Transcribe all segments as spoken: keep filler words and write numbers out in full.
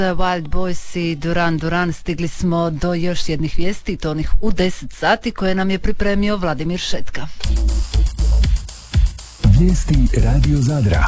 Wild Boys i Duran Duran. Stigli smo do još jednih vijesti, to onih u deset sati koje nam je pripremio Vladimir Šetka. Vijesti Radio Zadra.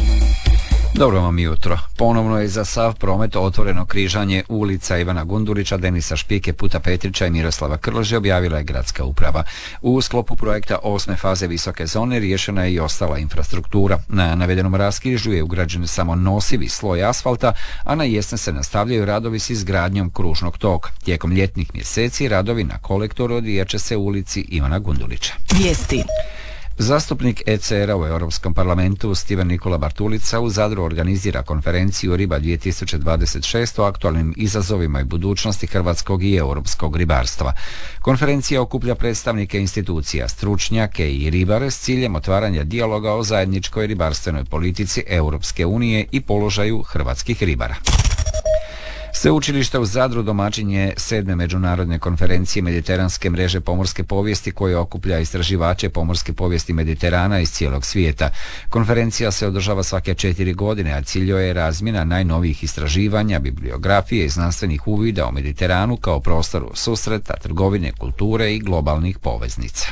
Dobro vam jutro. Ponovno je za sav promet otvoreno križanje ulica Ivana Gundulića, Denisa Špike, Puta Petrića i Miroslava Krleže, objavila je gradska uprava. U sklopu projekta osme faze visoke zone riješena je i ostala infrastruktura. Na navedenom raskrižju je ugrađen samo nosivi sloj asfalta, a na jesen se nastavljaju radovi s izgradnjom kružnog toka. Tijekom ljetnih mjeseci radovi na kolektoru odvijat će se u ulici Ivana Gundulića. Vijesti. Zastupnik E C R-a u Europskom parlamentu Stiven Nikola Bartulica u Zadru organizira konferenciju Riba dvije tisuće dvadeset šest o aktualnim izazovima i budućnosti hrvatskog i europskog ribarstva. Konferencija okuplja predstavnike institucija, stručnjake i ribare s ciljem otvaranja dijaloga o zajedničkoj ribarstvenoj politici Europske unije i položaju hrvatskih ribara. Sveučilište u Zadru domaćin je sedme međunarodne konferencije Mediteranske mreže pomorske povijesti koja okuplja istraživače pomorske povijesti Mediterana iz cijelog svijeta. Konferencija se održava svake četiri godine, a cilj je razmjena najnovijih istraživanja, bibliografije i znanstvenih uvida o Mediteranu kao prostoru susreta, trgovine, kulture i globalnih poveznica.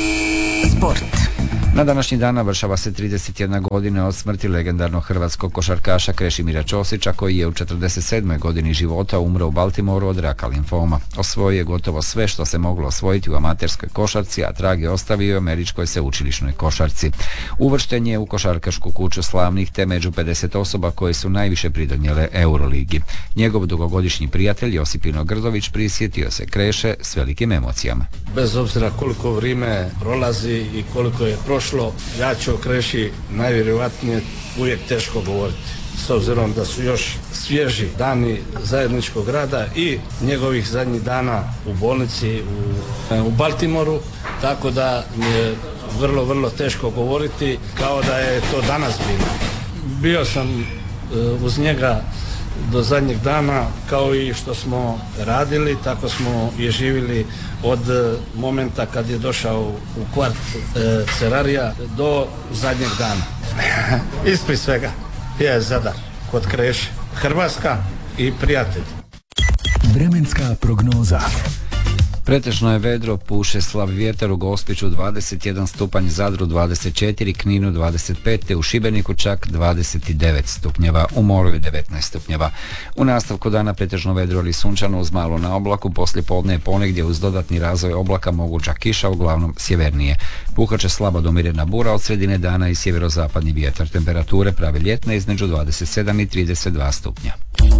Sport. Na današnji dan navršava se trideset jedna godine od smrti legendarnog hrvatskog košarkaša Krešimira Ćosića, koji je u četrdeset sedmoj godini života umro u Baltimoru od raka limfoma. Osvojio je gotovo sve što se moglo osvojiti u amaterskoj košarci, a trag je ostavio u američkoj sveučilišnoj košarci. Uvršten je u košarkašku kuću slavnih te među pedeset osoba koje su najviše pridonijele Euroligi. Njegov dugogodišnji prijatelj Josipino Grdović prisjetio se Kreše s velikim emocijama. Bez obzira koliko vrijeme prolazi i koliko je prošlo, ja ću o Kreši najvjerojatnije uvijek teško govoriti. S obzirom da su još svježi dani zajedničkog rada i njegovih zadnjih dana u bolnici u, u Baltimoru, tako da mi je vrlo, vrlo teško govoriti kao da je to danas bilo. Bio sam uh, uz njega do zadnjeg dana, kao i što smo radili, tako smo i živjeli od momenta kad je došao u kvart e, Cerarija do zadnjeg dana. Ispred svega je Zadar kod Kreše, Hrvatska i prijatelj. Vremenska prognoza. Pretežno je vedro, puše slab vjetar, u Gospiću dvadeset jedan stupanj, Zadru dvadeset četiri, Kninu dvadeset pet, te u Šibeniku čak dvadeset devet stupnjeva, u moru je devetnaest stupnjeva. U nastavku dana pretežno vedro ili sunčano uz malo na oblaku, poslije podne je ponegdje uz dodatni razvoj oblaka moguća kiša, uglavnom sjevernije. Puhat će slabo do umjerena bura od sredine dana i sjeverozapadni vjetar. Temperature prave ljetne između dvadeset sedam i trideset dva stupnja.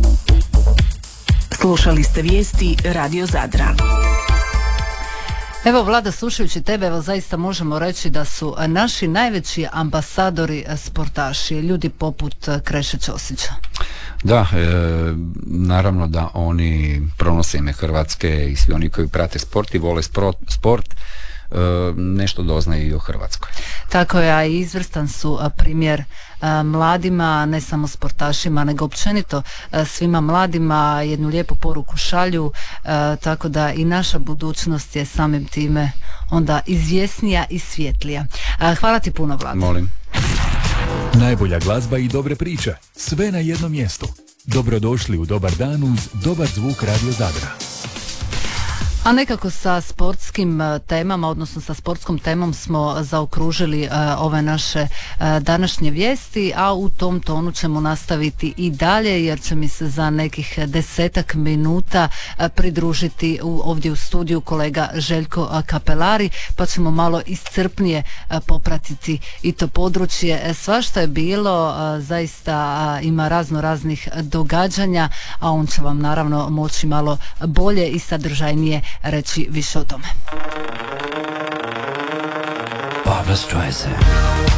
Slušali ste vijesti Radio Zadra. Evo Vlada, slušajući tebe, evo zaista možemo reći da su naši najveći ambasadori sportaši, ljudi poput Kreše Ćosića. Da, e, naravno da oni pronose ime Hrvatske i svi oni koji prate sport i vole sport, e, nešto doznaju i o Hrvatskoj. Tako je, a i izvrstan su primjer mladima, ne samo sportašima, nego općenito svima mladima jednu lijepu poruku šalju, tako da i naša budućnost je samim time onda izvjesnija i svjetlija. Hvala ti puno, Vlada. Molim. Najbolja glazba i dobre priče, sve na jednom mjestu. Dobrodošli u dobar dan uz dobar zvuk Radio Zadra. A nekako sa sportskim temama, odnosno sa sportskom temom smo zaokružili uh, ove naše uh, današnje vijesti, a u tom tonu ćemo nastaviti i dalje, jer će mi se za nekih desetak minuta uh, pridružiti u, ovdje u studiju kolega Željko uh, Kapelari, pa ćemo malo iscrpnije uh, popratiti i to područje. Svašta je bilo, uh, zaista uh, ima razno raznih događanja, a on će vam naravno moći malo bolje i sadržajnije reći više o tome. Barbra Streisand.